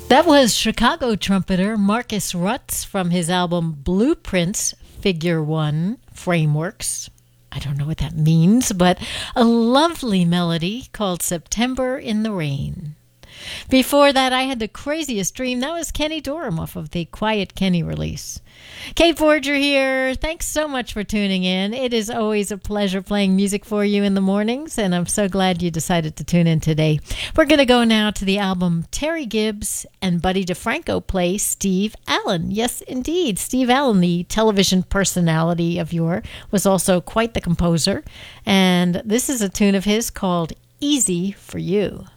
That was Chicago trumpeter Marcus Rutz from his album Blueprints Figure One Frameworks. I don't know what that means, but a lovely melody called September in the Rain. Before that, I had the craziest dream. That was Kenny Dorham off of the Quiet Kenny release. Kate Forger here. Thanks so much for tuning in. It is always a pleasure playing music for you in the mornings, and I'm so glad you decided to tune in today. We're going to go now to the album Terry Gibbs and Buddy DeFranco play Steve Allen. Yes, indeed. Steve Allen, the television personality of yore, was also quite the composer, and this is a tune of his called Easy for You.